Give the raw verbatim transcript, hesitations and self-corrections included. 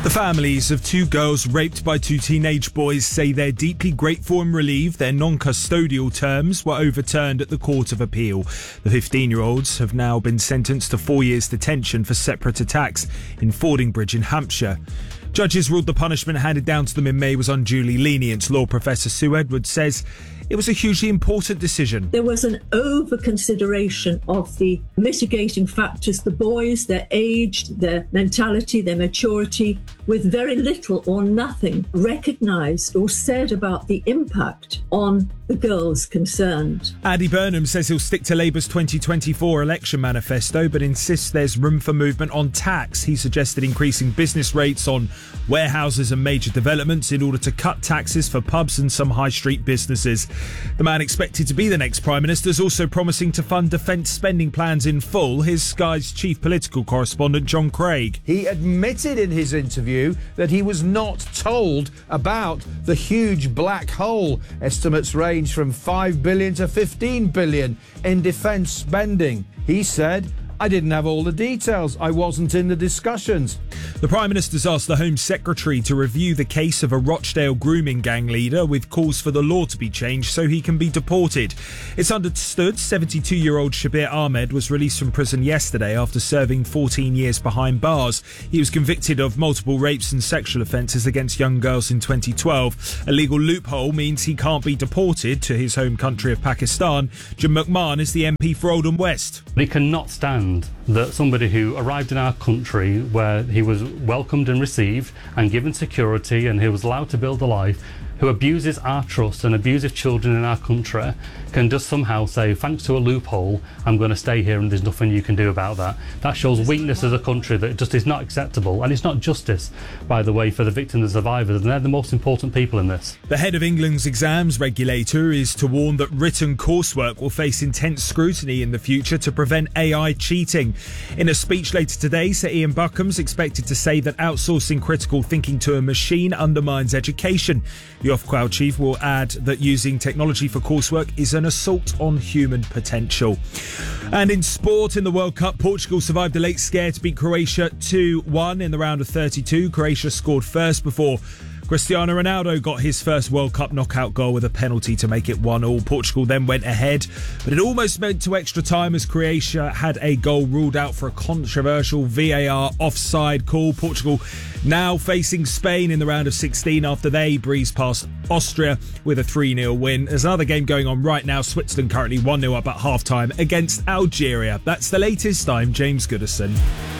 The families of two girls raped by two teenage boys say they're deeply grateful and relieved their non-custodial terms were overturned at the Court of Appeal. The fifteen-year-olds have now been sentenced to four years detention for separate attacks in Fordingbridge in Hampshire. Judges ruled the punishment handed down to them in May was unduly lenient. Law Professor Sue Edwards says it was a hugely important decision. There was an over-consideration of the mitigating factors, the boys, their age, their mentality, their maturity, with very little or nothing recognised or said about the impact on the girls concerned. Andy Burnham says he'll stick to Labour's twenty twenty-four election manifesto, but insists there's room for movement on tax. He suggested increasing business rates on warehouses and major developments in order to cut taxes for pubs and some high street businesses. The man expected to be the next Prime Minister is also promising to fund defence spending plans in full. Here's Sky's chief political correspondent, John Craig. He admitted in his interview that he was not told about the huge black hole. Estimates range from five billion to fifteen billion in defence spending. He said, I didn't have all the details. I wasn't in the discussions. The Prime Minister's asked the Home Secretary to review the case of a Rochdale grooming gang leader with calls for the law to be changed so he can be deported. It's understood seventy-two-year-old Shabir Ahmed was released from prison yesterday after serving fourteen years behind bars. He was convicted of multiple rapes and sexual offences against young girls in twenty twelve. A legal loophole means he can't be deported to his home country of Pakistan. Jim McMahon is the M P for Oldham West. We cannot stand that somebody who arrived in our country where he was welcomed and received and given security and he was allowed to build a life, who abuses our trust and abuses children in our country, can just somehow say, thanks to a loophole, I'm going to stay here and there's nothing you can do about that. That shows weakness as a country that just is not acceptable. And it's not justice, by the way, for the victims and survivors. And they're the most important people in this. The head of England's exams regulator is to warn that written coursework will face intense scrutiny in the future to prevent A I cheating. In a speech later today, Sir Ian Buckham's expected to say that outsourcing critical thinking to a machine undermines education. The Ofqual chief will add that using technology for coursework is an assault on human potential. And in sport, in the World Cup, Portugal survived a late scare to beat Croatia two one in the round of thirty-two. Croatia scored first before Cristiano Ronaldo got his first World Cup knockout goal with a penalty to make it one all. Portugal then went ahead, but it almost went to extra time as Croatia had a goal ruled out for a controversial V A R offside call. Portugal now facing Spain in the round of sixteen after they breezed past Austria with a three nil win. There's another game going on right now. Switzerland currently one nil up at half-time against Algeria. That's the latest. I'm James Goodison.